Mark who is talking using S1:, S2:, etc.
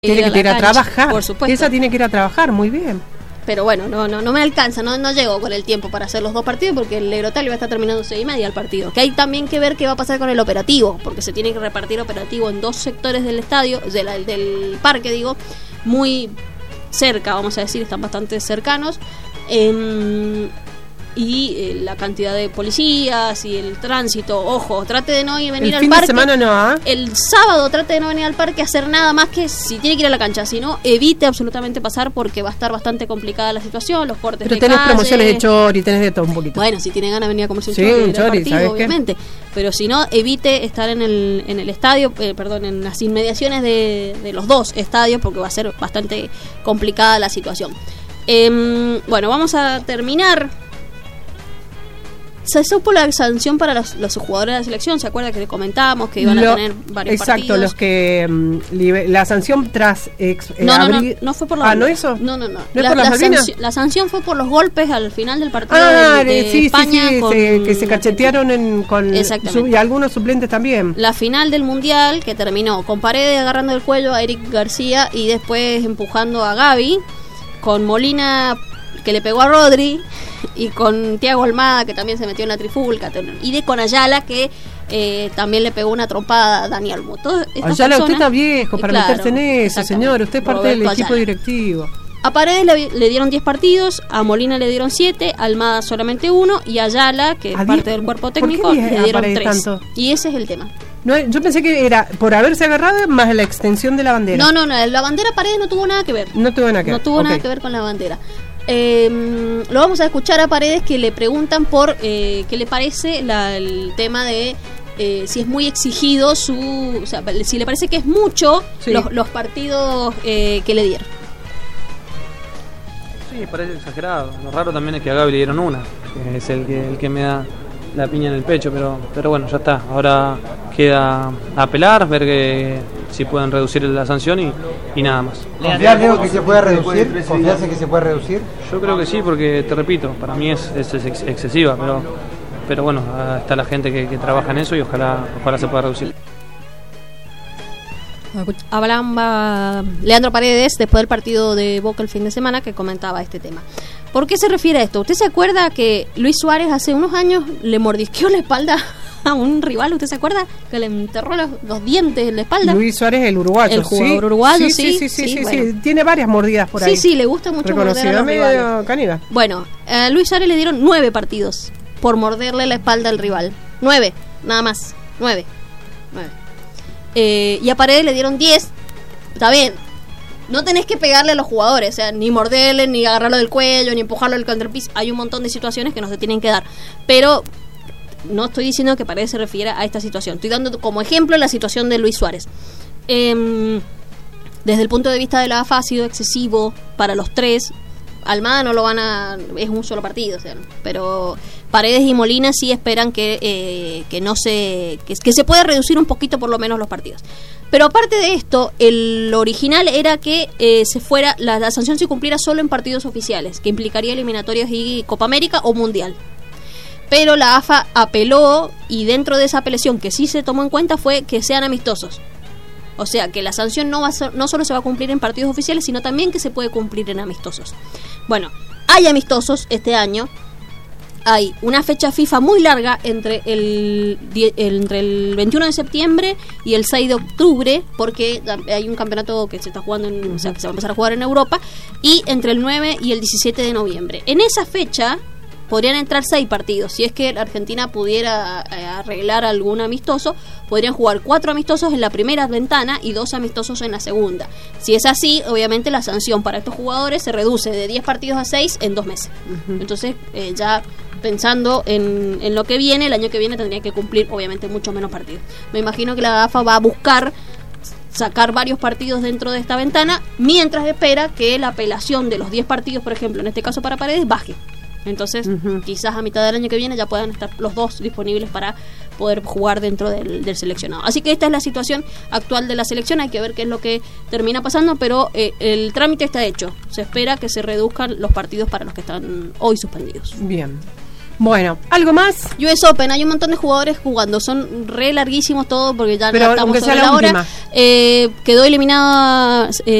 S1: Tiene que ir a trabajar.
S2: Por supuesto.
S1: Esa tiene que ir a trabajar, muy bien.
S2: Pero bueno, no me alcanza, no llego con el tiempo para hacer los dos partidos porque el Eurotal va a estar terminando 6:30 el partido. Que hay también que ver qué va a pasar con el operativo, porque se tiene que repartir operativo en dos sectores del estadio, del parque, digo, muy cerca, vamos a decir, están bastante cercanos. Y la cantidad de policías y el tránsito, ojo, trate de no venir al parque.
S1: El fin de semana no,
S2: El sábado trate de no venir al parque a hacer nada más que si tiene que ir a la cancha, si no, evite absolutamente pasar porque va a estar bastante complicada la situación, los cortes de calle.
S1: Pero tenés promociones de chori, tenés de todo un poquito.
S2: Bueno, si tiene ganas de venir a comerse un
S1: sí,
S2: chori,
S1: un chori,
S2: partido,
S1: ¿sabes
S2: obviamente. Pero si no, evite estar en el estadio, en las inmediaciones de los dos estadios porque va a ser bastante complicada la situación. Bueno, vamos a terminar. Se supo la sanción para los jugadores de la selección. ¿Se acuerda que le comentábamos que iban a tener varios partidos?
S1: Exacto, los que la sanción tras
S2: no fue por los
S1: ¿no eso?
S2: No.
S1: ¿No es por las Malvinas?
S2: La sanción fue por los golpes al final del partido
S1: de España
S2: que
S1: se cachetearon con y algunos suplentes también.
S2: La final del Mundial que terminó con Paredes agarrando el cuello a Eric García y después empujando a Gaby, con Molina que le pegó a Rodri y con Thiago Almada que también se metió en la trifulca y con Ayala que también le pegó una trompada a Dani Olmo.
S1: Ayala, usted está viejo para meterse en eso, señor, usted es parte
S2: Roberto
S1: del equipo
S2: Ayala.
S1: Directivo.
S2: A Paredes le dieron 10 partidos, a Molina le dieron 7, a Almada solamente 1 y a Ayala, que es parte del cuerpo técnico, le dieron 3. Tanto? Y ese es el tema.
S1: No, yo pensé que era por haberse agarrado más la extensión de la bandera.
S2: No, la bandera Paredes no tuvo nada que ver.
S1: No tuvo nada que
S2: ver con la bandera. Lo vamos a escuchar a Paredes que le preguntan por qué le parece el tema de si es muy exigido o sea, si le parece que es mucho los partidos que le dieron.
S3: Sí, parece exagerado. Lo raro también es que a Gaby le dieron una, que es el que me da la piña en el pecho, pero bueno, ya está. Ahora queda apelar, ver si pueden reducir la sanción y nada más.
S4: ¿Confías, Leo, que se pueda reducir? ¿Confías en que se pueda reducir?
S3: Yo creo que sí, porque te repito, para mí es excesiva, pero bueno, está la gente que trabaja en eso y ojalá se pueda reducir.
S2: Hablaba Leandro Paredes después del partido de Boca el fin de semana que comentaba este tema. ¿Por qué se refiere a esto? ¿Usted se acuerda que Luis Suárez hace unos años le mordisqueó la espalda a un rival? ¿Usted se acuerda? Que le enterró los dientes en la espalda.
S1: Luis Suárez, el uruguayo.
S2: El jugador uruguayo,
S1: sí. Bueno. Tiene varias mordidas por ahí.
S2: Sí, le gusta mucho morder a los rivales.
S1: Canida.
S2: Bueno, a Luis Suárez le dieron 9 partidos por morderle la espalda al rival. 9, nada más. 9. Y a Paredes le dieron 10. Está bien. No tenés que pegarle a los jugadores, o sea, ni morderle, ni agarrarlo del cuello, ni empujarlo del contrapiso. Hay un montón de situaciones que no se tienen que dar. Pero no estoy diciendo que Paredes se refiera a esta situación. Estoy dando como ejemplo la situación de Luis Suárez. Desde el punto de vista de la AFA ha sido excesivo para los tres. Almada no lo es un solo partido, o sea, pero Paredes y Molina sí esperan que se pueda reducir un poquito por lo menos los partidos. Pero aparte de esto, el original era que la sanción se cumpliera solo en partidos oficiales, que implicaría eliminatorias y Copa América o Mundial. Pero la AFA apeló y dentro de esa apelación que sí se tomó en cuenta fue que sean amistosos. O sea, que la sanción no solo se va a cumplir en partidos oficiales, sino también que se puede cumplir en amistosos. Bueno, hay amistosos este año. Hay una fecha FIFA muy larga entre el 21 de septiembre y el 6 de octubre, porque hay un campeonato que se está jugando, o sea, que se va a empezar a jugar en Europa, y entre el 9 y el 17 de noviembre. En esa fecha podrían entrar 6 partidos. Si es que la Argentina pudiera arreglar algún amistoso, podrían jugar 4 amistosos en la primera ventana y 2 amistosos en la segunda. Si es así, obviamente la sanción para estos jugadores se reduce de 10 partidos a 6 en 2 meses. Entonces, ya pensando en lo que viene, el año que viene tendría que cumplir, obviamente, mucho menos partidos. Me imagino que la AFA va a buscar sacar varios partidos dentro de esta ventana, mientras espera que la apelación de los 10 partidos, por ejemplo, en este caso para Paredes, baje. Entonces, quizás a mitad del año que viene ya puedan estar los dos disponibles para poder jugar dentro del seleccionado. Así que esta es la situación actual de la selección. Hay que ver qué es lo que termina pasando, pero el trámite está hecho. Se espera que se reduzcan los partidos para los que están hoy suspendidos.
S1: Bien. Bueno, ¿algo más?
S2: US Open, hay un montón de jugadores jugando, son re larguísimos todos porque ya
S1: Pero
S2: estamos
S1: aunque sea
S2: sobre
S1: la
S2: la hora.
S1: última.
S2: Quedó eliminada